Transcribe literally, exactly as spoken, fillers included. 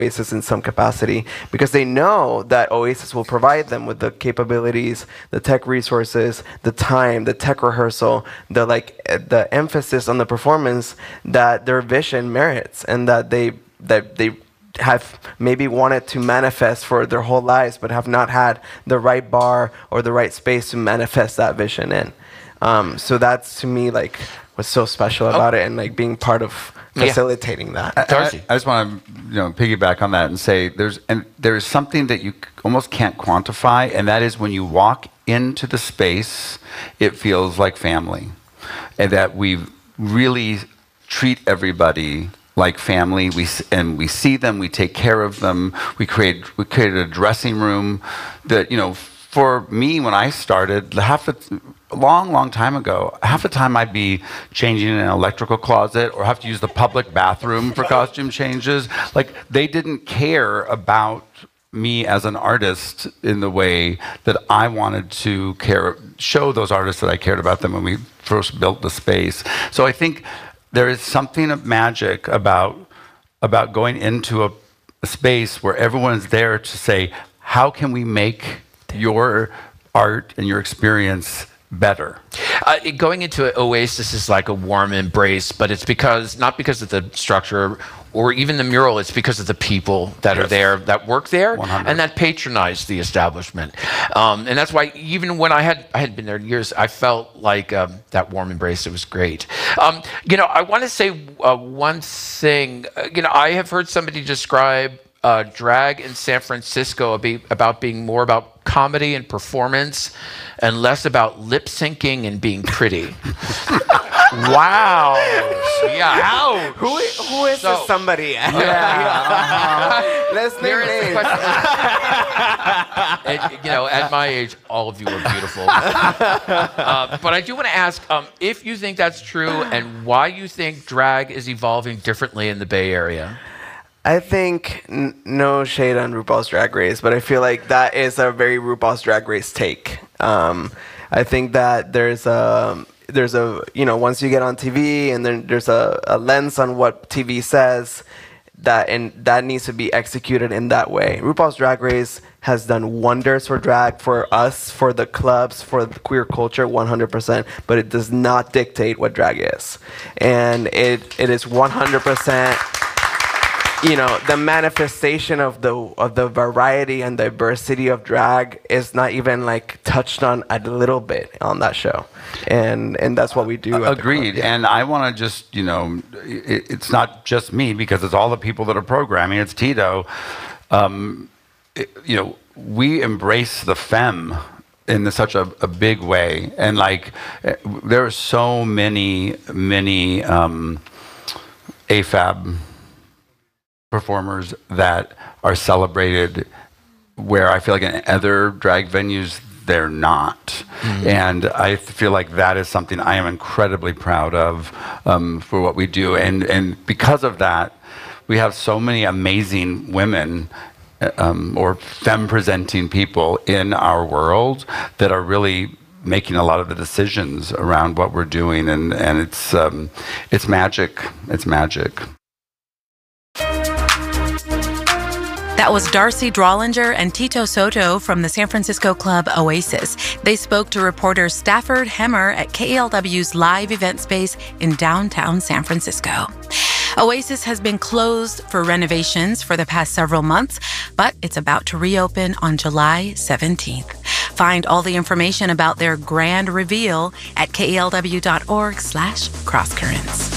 Oasis in some capacity, because they know that Oasis will provide them with the capabilities, the tech resources, the time, the tech rehearsal, the like the emphasis on the performance that their vision merits, and that they that they have maybe wanted to manifest for their whole lives, but have not had the right bar or the right space to manifest that vision in. Um, so that's, to me, like what's so special about oh. it, and like being part of facilitating yeah. that. I, I, I just want to, you know, piggyback on that and say there's and there's something that you almost can't quantify, and that is when you walk into the space, it feels like family, and that we really treat everybody like family. We and we see them, we take care of them. We create we created a dressing room that, you know, for me when I started, half the a long, long time ago, half the time I'd be changing in an electrical closet or have to use the public bathroom for costume changes. Like, they didn't care about me as an artist in the way that I wanted to care, show those artists that I cared about them when we first built the space. So I think there is something of magic about, about going into a, a space where everyone's there to say, how can we make your art and your experience better? Uh, going into Oasis is like a warm embrace, but it's because, not because of the structure or even the mural, it's because of the people that yes. are there, that work there, one hundred and that patronize the establishment. Um, and that's why even when I had I had been there years, I felt like um, that warm embrace. It was great. Um, you know, I want to say uh, one thing. Uh, you know, I have heard somebody describe uh, drag in San Francisco be, about being more about comedy and performance and less about lip syncing and being pretty. Wow. Yeah. Ouch. Who, who is so, this somebody? Yeah. yeah. Let's Here is the question. And, you know, at my age, all of you are beautiful. uh, but I do want to ask um, if you think that's true and why you think drag is evolving differently in the Bay Area. I think, n- no shade on RuPaul's Drag Race, but I feel like that is a very RuPaul's Drag Race take. Um, I think that there's a, there's a, you know, once you get on T V and then there's a, a lens on what T V says, that and that needs to be executed in that way. RuPaul's Drag Race has done wonders for drag, for us, for the clubs, for the queer culture, one hundred percent, but it does not dictate what drag is. And it it is one hundred percent, you know, the manifestation of the of the variety and diversity of drag is not even like touched on a little bit on that show, and and that's what we do. Uh, agreed. Yeah. And I want to just, you know, it, it's not just me, because it's all the people that are programming. It's Tito. Um, it, you know, we embrace the femme in the, such a, a big way, and like there are so many many um, A F A B performers that are celebrated where I feel like in other drag venues they're not. Mm-hmm. And I feel like that is something I am incredibly proud of um, for what we do. And and because of that, we have so many amazing women um, or femme presenting people in our world that are really making a lot of the decisions around what we're doing, and and it's um, it's magic. It's magic. That was Darcy Drollinger and Tito Soto from the San Francisco club Oasis. They spoke to reporter Stafford Hemmer at K E L W's live event space in downtown San Francisco. Oasis has been closed for renovations for the past several months, but it's about to reopen on July seventeenth. Find all the information about their grand reveal at K E L W dot org slash crosscurrents.